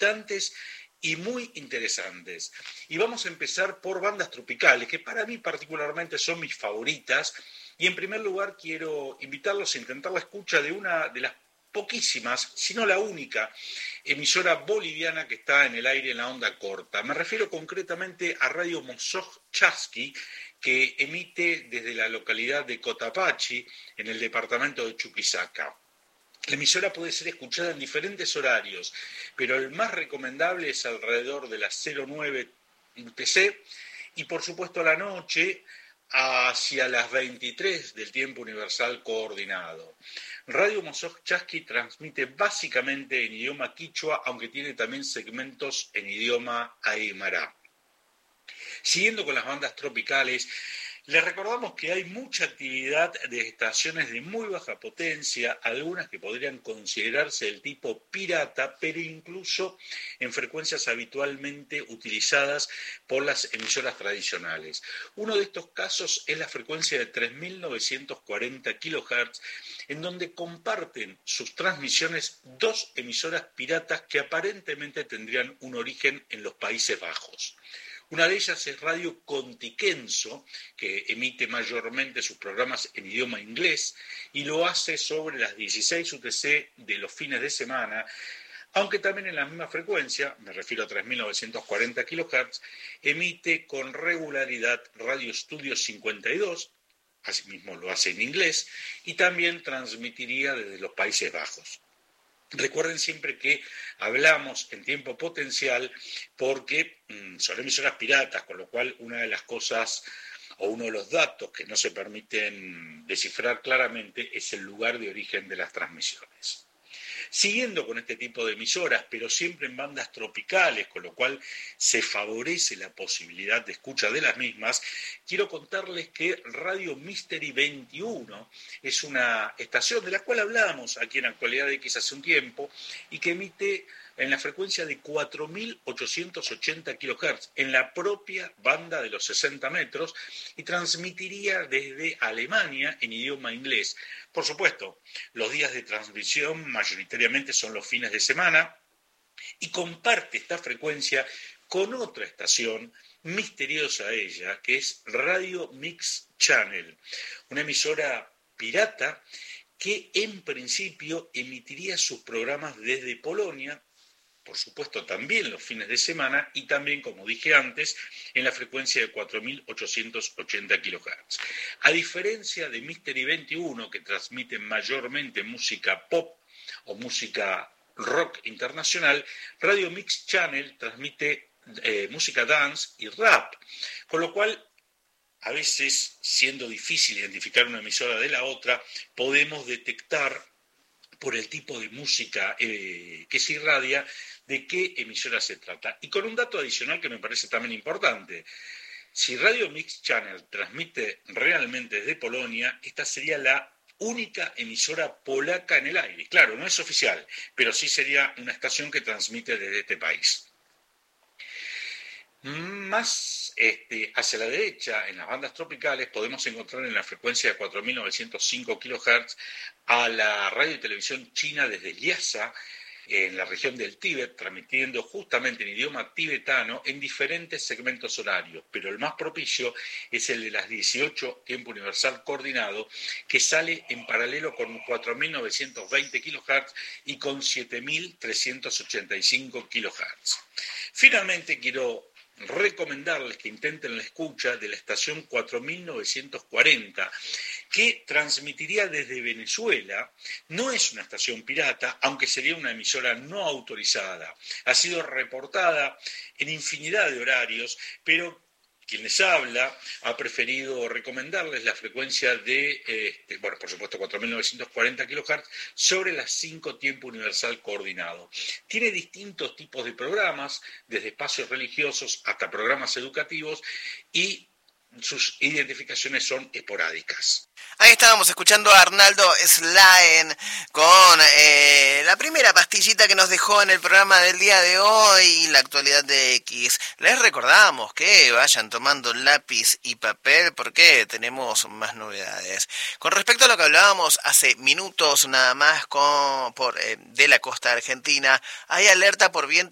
palpitantes y muy interesantes. Y vamos a empezar por bandas tropicales, que para mí particularmente son mis favoritas. Y en primer lugar quiero invitarlos a intentar la escucha de una de las poquísimas, si no la única, emisora boliviana que está en el aire en la onda corta. Me refiero concretamente a Radio Mosoj Chasqui, que emite desde la localidad de Cotapaxi, en el departamento de Chuquisaca. La emisora puede ser escuchada en diferentes horarios, pero el más recomendable es alrededor de las 09 UTC y por supuesto a la noche hacia las 23 del tiempo universal coordinado. Radio Mosoj Chasqui transmite básicamente en idioma quichua, aunque tiene también segmentos en idioma aymara. Siguiendo con las bandas tropicales, les recordamos que hay mucha actividad de estaciones de muy baja potencia, algunas que podrían considerarse del tipo pirata, pero incluso en frecuencias habitualmente utilizadas por las emisoras tradicionales. Uno de estos casos es la frecuencia de 3.940 kHz, en donde comparten sus transmisiones dos emisoras piratas que aparentemente tendrían un origen en los Países Bajos. Una de ellas es Radio Contiquenso, que emite mayormente sus programas en idioma inglés y lo hace sobre las 16 UTC de los fines de semana, aunque también en la misma frecuencia, me refiero a 3.940 kHz, emite con regularidad Radio Studio 52, asimismo lo hace en inglés, y también transmitiría desde los Países Bajos. Recuerden siempre que hablamos en tiempo potencial porque son emisoras piratas, con lo cual una de las cosas o uno de los datos que no se permiten descifrar claramente es el lugar de origen de las transmisiones. Siguiendo con este tipo de emisoras, pero siempre en bandas tropicales, con lo cual se favorece la posibilidad de escucha de las mismas, quiero contarles que Radio Mystery 21 es una estación de la cual hablábamos aquí en Actualidad X hace un tiempo y que emite en la frecuencia de 4.880 kHz, en la propia banda de los 60 metros, y transmitiría desde Alemania en idioma inglés. Por supuesto, los días de transmisión mayoritariamente son los fines de semana, y comparte esta frecuencia con otra estación, misteriosa ella, que es Radio Mix Channel, una emisora pirata que en principio emitiría sus programas desde Polonia, por supuesto también los fines de semana y también, como dije antes, en la frecuencia de 4.880 kHz. A diferencia de Mystery 21, que transmite mayormente música pop o música rock internacional, Radio Mix Channel transmite música dance y rap, con lo cual a veces, siendo difícil identificar una emisora de la otra, podemos detectar por el tipo de música que se irradia, de qué emisora se trata. Y con un dato adicional que me parece también importante. Si Radio Mix Channel transmite realmente desde Polonia, esta sería la única emisora polaca en el aire. Claro, no es oficial, pero sí sería una estación que transmite desde este país. Más hacia la derecha, en las bandas tropicales, podemos encontrar en la frecuencia de 4.905 kHz a la radio y televisión china desde Lhasa, en la región del Tíbet, transmitiendo justamente en idioma tibetano en diferentes segmentos horarios, pero el más propicio es el de las 18, tiempo universal coordinado, que sale en paralelo con 4.920 kHz y con 7.385 kHz. Finalmente quiero recomendarles que intenten la escucha de la estación 4940, que transmitiría desde Venezuela. No es una estación pirata, aunque sería una emisora no autorizada. Ha sido reportada en infinidad de horarios, pero quien les habla ha preferido recomendarles la frecuencia de, por supuesto, 4.940 kHz sobre las 5 tiempo universal coordinado. Tiene distintos tipos de programas, desde espacios religiosos hasta programas educativos, y sus identificaciones son esporádicas. Ahí estábamos escuchando a Arnaldo Slaen con la primera pastillita que nos dejó en el programa del día de hoy, la actualidad de X. Les recordamos que vayan tomando lápiz y papel porque tenemos más novedades. Con respecto a lo que hablábamos hace minutos nada más de la costa argentina, hay alerta por viento